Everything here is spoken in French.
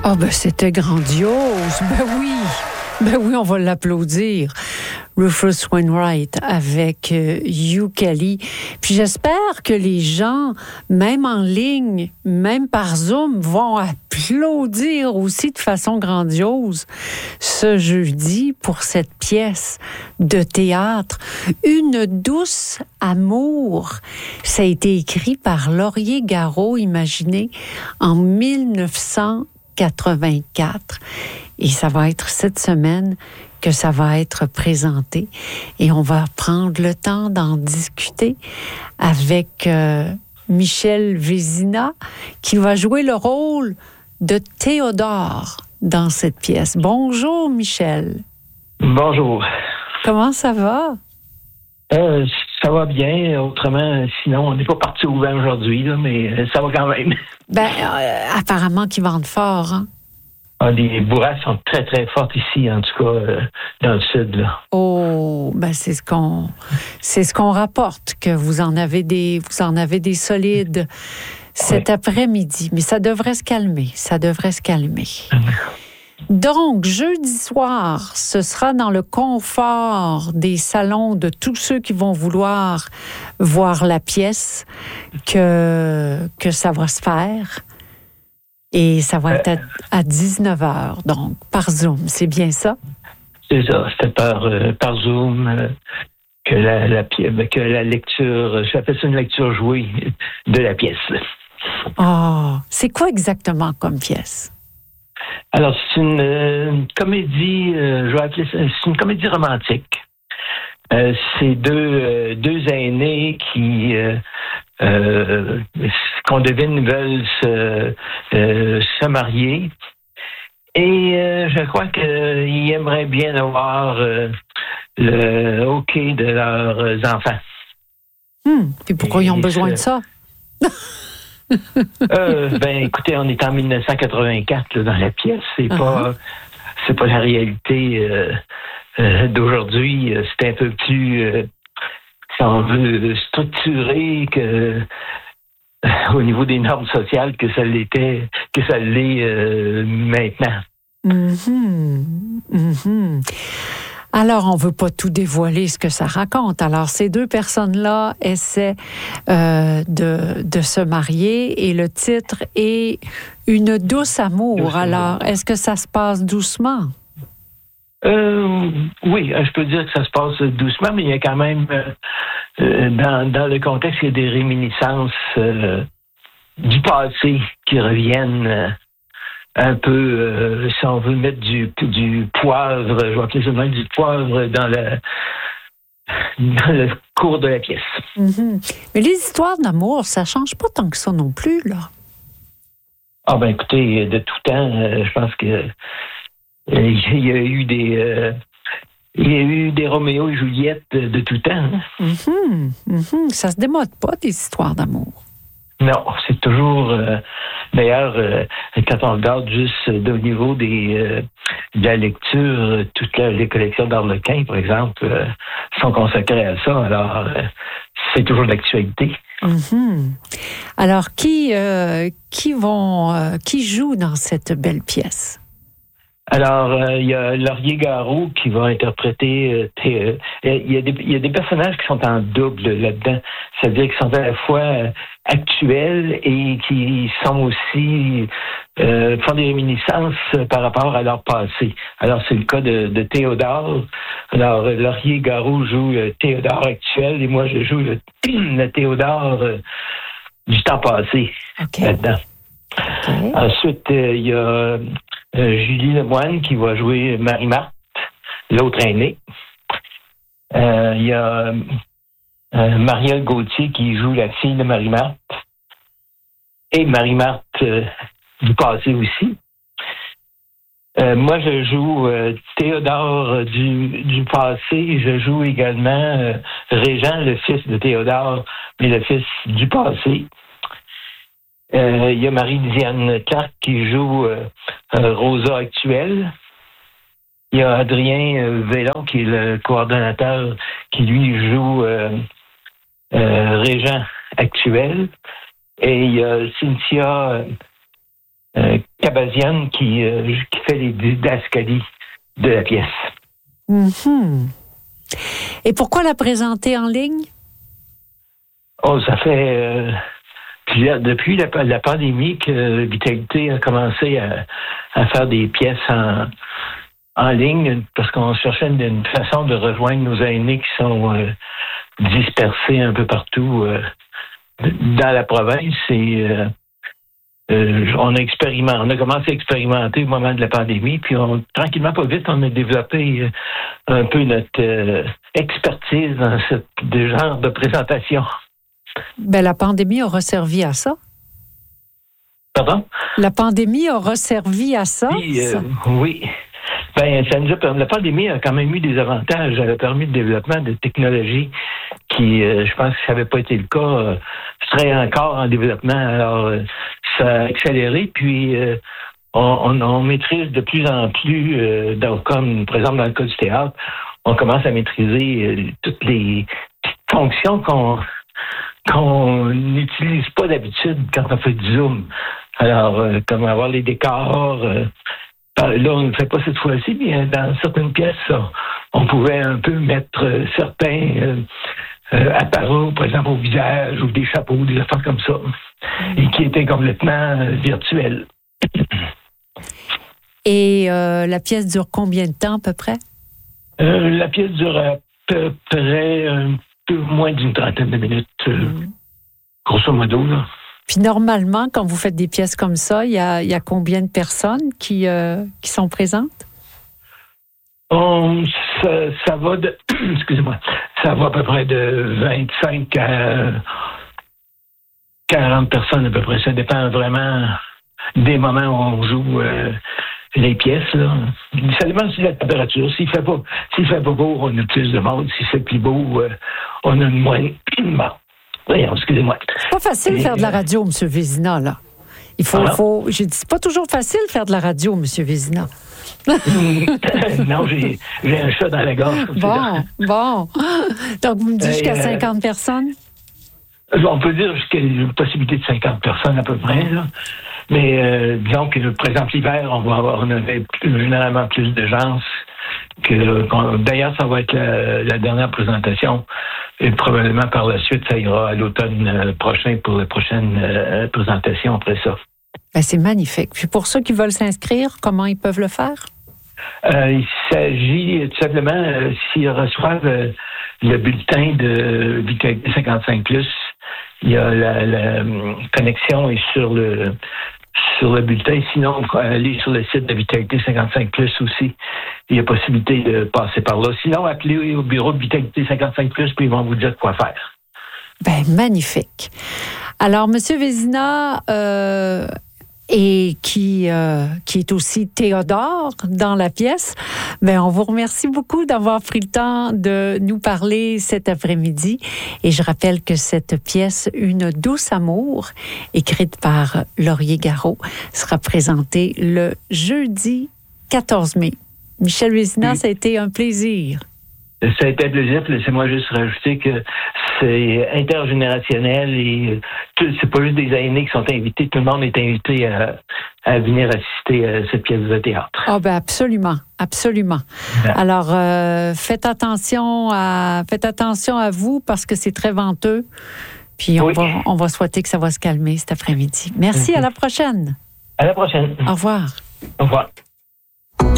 Ah ben c'était grandiose. Ben oui, on va l'applaudir. Rufus Wainwright avec Hugh Kelly. Puis j'espère que les gens, même en ligne, même par Zoom, vont applaudir aussi de façon grandiose ce jeudi pour cette pièce de théâtre. Une douce amour. Ça a été écrit par Laurier Garot, imaginez, en 1984. Et ça va être cette semaine que ça va être présenté. Et on va prendre le temps d'en discuter avec Michel Vézina, qui va jouer le rôle de Théodore dans cette pièce. Bonjour, Michel. Bonjour. Comment ça va? Ça va bien. Autrement, sinon, on n'est pas parti au vent aujourd'hui, là, mais ça va quand même. Apparemment qu'ils vendent fort, hein? Les bourrasques sont très, très fortes ici, en tout cas, dans le sud, là. Oh, c'est ce qu'on rapporte, que vous en avez des solides cet après-midi. Mais ça devrait se calmer. Donc, jeudi soir, ce sera dans le confort des salons de tous ceux qui vont vouloir voir la pièce que ça va se faire. Et ça va être à 19h, donc, par Zoom. C'est bien ça? C'est ça. C'était par Zoom que la lecture, j'appelle ça une lecture jouée de la pièce. Oh, c'est quoi exactement comme pièce? Alors, c'est une comédie, je vais appeler ça, c'est une comédie romantique. C'est deux aînés qui, qu'on devine, veulent se marier. Et je crois qu'ils aimeraient bien avoir le OK de leurs enfants. Puis pourquoi ils ont besoin de ça? Écoutez, on est en 1984 là, dans la pièce. C'est pas la réalité d'aujourd'hui. C'est un peu plus, si on veut, structuré que au niveau des normes sociales que ça l'est maintenant. Alors, on veut pas tout dévoiler ce que ça raconte. Alors, ces deux personnes-là essaient de se marier et le titre est Une douce amour. Alors, est-ce que ça se passe doucement? Oui, je peux dire que ça se passe doucement, mais il y a quand même, dans le contexte, il y a des réminiscences du passé qui reviennent un peu, si on veut mettre du poivre, je vais appeler ça même du poivre dans le cours de la pièce. Mais les histoires d'amour, ça change pas tant que ça non plus, là. Écoutez, de tout temps, je pense que il y a eu des Roméo et Juliette de tout temps. Ça se démode pas, des histoires d'amour. Non, c'est toujours... d'ailleurs, quand on regarde juste au niveau de la lecture, toutes les collections d'Arlequin, par exemple, sont consacrées à ça. Alors, c'est toujours d'actualité. Alors, qui joue dans cette belle pièce? Alors, il y a Laurier Garot qui va interpréter... il y a des personnages qui sont en double là-dedans. C'est-à-dire qu'ils sont à la fois actuels et qui sont aussi... font des réminiscences par rapport à leur passé. Alors, c'est le cas de Théodore. Alors, Laurier Garot joue le Théodore actuel et moi, je joue le Théodore du temps passé là-dedans. Ensuite, il y a... Julie Lemoine qui va jouer Marie-Marthe, l'autre aînée. Il y a Marielle Gauthier qui joue la fille de Marie-Marthe. Et Marie-Marthe du passé aussi. Moi, je joue Théodore du passé. Je joue également Régent, le fils de Théodore, mais le fils du passé. Il y a Marie-Diane Clark qui joue Rosa actuelle. Il y a Adrien Vélon qui est le coordonnateur qui lui joue Régent actuel. Et il y a Cynthia Kabazian qui fait les didascalies de la pièce. Mm-hmm. Et pourquoi la présenter en ligne? Oh, ça fait depuis la pandémie que Vitalité a commencé à faire des pièces en ligne parce qu'on cherchait une façon de rejoindre nos aînés qui sont dispersés un peu partout dans la province. Et on a commencé à expérimenter au moment de la pandémie, puis tranquillement, pas vite, on a développé un peu notre expertise dans ce genre de présentation. Ben, la pandémie aura servi à ça. Pardon? La pandémie aura servi à ça? Oui. Ben, la pandémie a quand même eu des avantages. Elle a permis le développement de technologies qui, je pense que ça n'avait pas été le cas, serait encore en développement. Alors, ça a accéléré, puis on maîtrise de plus en plus, comme par exemple dans le cas du théâtre, on commence à maîtriser toutes les petites fonctions qu'on n'utilise pas d'habitude quand on fait du zoom. Alors, comme avoir les décors, là, on ne le fait pas cette fois-ci, mais dans certaines pièces, on pouvait un peu mettre certains apparats, par exemple au visage, ou des chapeaux, des affaires comme ça, et qui étaient complètement virtuels. Et la pièce dure combien de temps, à peu près? La pièce dure à peu près un peu moins d'une trentaine de minutes, grosso modo, là. Puis normalement, quand vous faites des pièces comme ça, il y a combien de personnes qui sont présentes? Ça va de... Excusez-moi. Ça va à peu près de 25 à 40 personnes à peu près. Ça dépend vraiment des moments où on joue les pièces, là. Ça dépend aussi de la température. S'il fait pas beau, on a plus de monde. S'il fait plus beau, on a moins... Bon. Voyons, excusez-moi. C'est pas facile de faire de la radio, M. Vézina, là. J'ai dit, c'est pas toujours facile de faire de la radio, M. Vézina. Non, j'ai un chat dans la gorge. Bon. Donc, vous me dites jusqu'à 50 personnes? On peut dire jusqu'à une possibilité de 50 personnes à peu près, là. Mais disons que, par exemple, l'hiver, on avait généralement plus de gens. D'ailleurs, ça va être la dernière présentation. Et probablement par la suite, ça ira à l'automne prochain pour la prochaine présentation après ça. Ben, c'est magnifique. Puis pour ceux qui veulent s'inscrire, comment ils peuvent le faire? Il s'agit tout simplement, s'ils reçoivent le bulletin de Vitalité 55+, il y a la connexion est sur le bulletin. Sinon, allez sur le site de Vitalité 55+ aussi. Il y a possibilité de passer par là. Sinon, appelez au bureau de Vitalité 55+, puis ils vont vous dire quoi faire. Ben, magnifique. Alors, M. Vézina, et qui est aussi Théodore dans la pièce, ben, on vous remercie beaucoup d'avoir pris le temps de nous parler cet après-midi. Et je rappelle que cette pièce, Une douce amour, écrite par Laurier Garot, sera présentée le jeudi 14 mai. Michel Vézina, oui. Ça a été un plaisir. Ça a été un plaisir. Laissez-moi juste rajouter que c'est intergénérationnel et c'est pas juste des aînés qui sont invités. Tout le monde est invité à venir assister à cette pièce de théâtre. Ah ben absolument. Ouais. Alors faites attention à vous parce que c'est très venteux. Puis on va souhaiter que ça va se calmer cet après-midi. Merci. À la prochaine. À la prochaine. Au revoir. Au revoir.